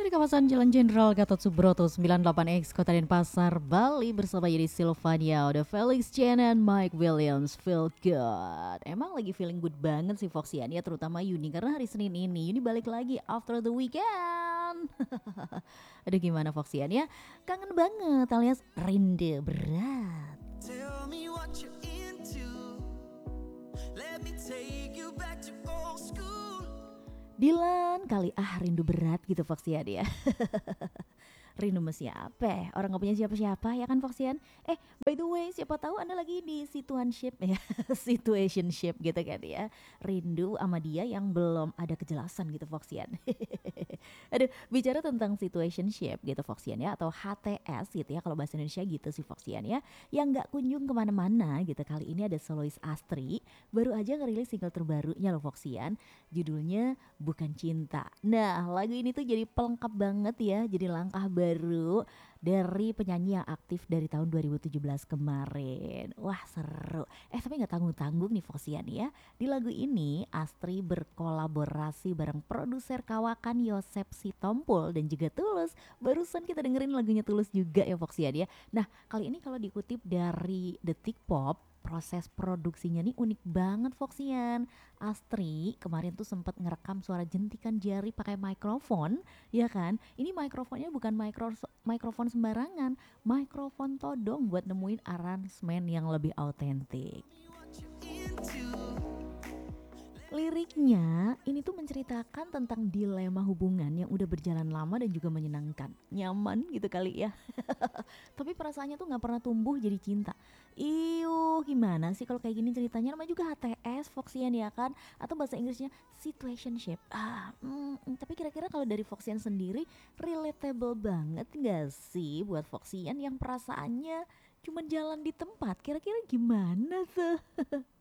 Dari kawasan Jalan Jenderal Gatot Subroto 98X Kota Denpasar, Bali bersama Yudi Silvania, udah Felix Chen and Mike Williams, feel good. Emang lagi feeling good banget sih Foxian ya, terutama Yuni karena hari Senin ini Yuni balik lagi after the weekend. Aduh gimana Foxian ya, kangen banget alias rindu berat. Tell me what you're into. Let me take you back to old school. Dilan kali rindu berat gitu Foxian ya. Rindu sama siapa? Orang gak punya siapa-siapa ya kan Foxian? By the way siapa tahu Anda lagi di situationship ya. Situationship gitu kan ya. Rindu sama dia yang belum ada kejelasan gitu Foxian. Aduh bicara tentang situationship gitu Foxian ya. Atau HTS gitu ya kalau bahasa Indonesia gitu sih Foxian ya. Yang gak kunjung kemana-mana gitu. Kali ini ada solois Astri. Baru aja ngerilis single terbarunya loh Foxian. Judulnya Bukan Cinta. Nah lagu ini tuh jadi pelengkap banget ya. Jadi langkah baru dari penyanyi yang aktif dari tahun 2017 kemarin. Wah seru. Tapi gak tanggung-tanggung nih Foxian ya. Di lagu ini Astri berkolaborasi bareng produser kawakan Yosep Sitompul dan juga Tulus. Barusan kita dengerin lagunya Tulus juga ya Foxian ya. Nah kali ini kalau dikutip dari Detik Pop, proses produksinya nih unik banget Foxian. Astri kemarin tuh sempat ngerekam suara jentikan jari pakai mikrofon, ya kan? Ini mikrofonnya bukan mikrofon sembarangan, mikrofon todong buat nemuin aransemen yang lebih autentik. Liriknya ini tuh menceritakan tentang dilema hubungan yang udah berjalan lama dan juga menyenangkan, nyaman gitu kali ya. Tapi perasaannya tuh nggak pernah tumbuh jadi cinta. Gimana sih kalau kayak gini ceritanya? Namanya juga HTS, Foxian ya kan? Atau bahasa Inggrisnya situationship. Tapi kira-kira kalau dari Foxian sendiri relatable banget nggak sih buat Foxian yang perasaannya cuma jalan di tempat? Kira-kira gimana tuh?